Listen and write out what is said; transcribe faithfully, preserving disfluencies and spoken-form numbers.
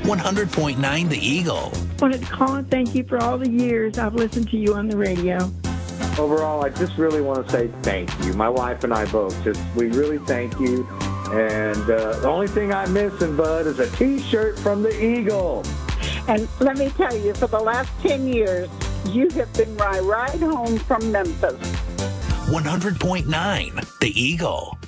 one hundred point nine The Eagle. Wanted to call and thank you for all the years I've listened to you on the radio. Overall, I just really want to say thank you. My wife and I both just, we really thank you. And uh, the only thing I'm missing, Bud, is a T-shirt from the Eagle. And let me tell you, for the last ten years, you have been my ride home from Memphis. one hundred point nine The Eagle.